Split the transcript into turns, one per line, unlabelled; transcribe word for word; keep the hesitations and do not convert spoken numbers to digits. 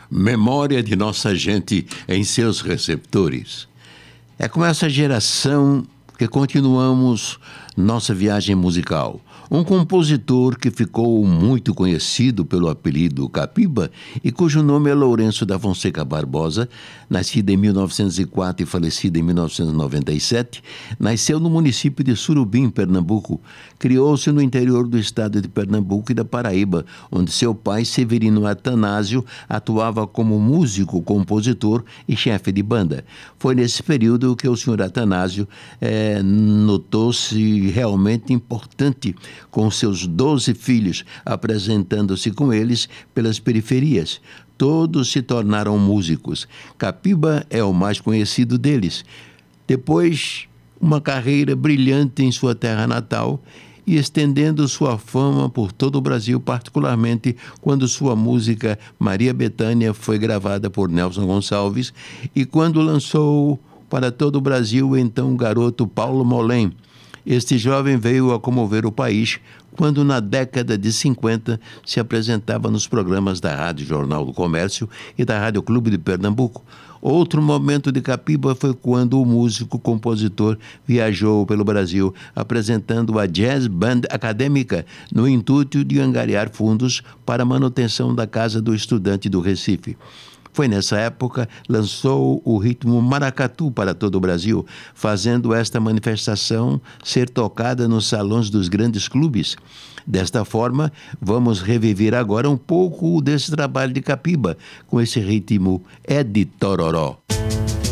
memória de nossa gente em seus receptores. É com essa geração que continuamos nossa viagem musical. Um compositor que ficou muito conhecido pelo apelido Capiba e cujo nome é Lourenço da Fonseca Barbosa, nascido em mil novecentos e quatro e falecido em mil novecentos e noventa e sete, nasceu no município de Surubim, Pernambuco. Criou-se no interior do estado de Pernambuco e da Paraíba, onde seu pai, Severino Atanásio, atuava como músico, compositor e chefe de banda. Foi nesse período que o senhor Atanásio eh, notou-se realmente importante com seus doze filhos, apresentando-se com eles pelas periferias. Todos se tornaram músicos. Capiba é o mais conhecido deles. Depois, uma carreira brilhante em sua terra natal e estendendo sua fama por todo o Brasil, particularmente quando sua música Maria Bethânia foi gravada por Nelson Gonçalves e quando lançou para todo o Brasil o então garoto Paulo Molém. Este jovem veio a comover o país quando, na década de cinquenta, se apresentava nos programas da Rádio Jornal do Comércio e da Rádio Clube de Pernambuco. Outro momento de Capiba foi quando o músico-compositor viajou pelo Brasil, apresentando a Jazz Band Acadêmica, no intuito de angariar fundos para a manutenção da Casa do Estudante do Recife. Foi nessa época lançou o ritmo maracatu para todo o Brasil, fazendo esta manifestação ser tocada nos salões dos grandes clubes. Desta forma, vamos reviver agora um pouco desse trabalho de Capiba, com esse ritmo É de Tororó.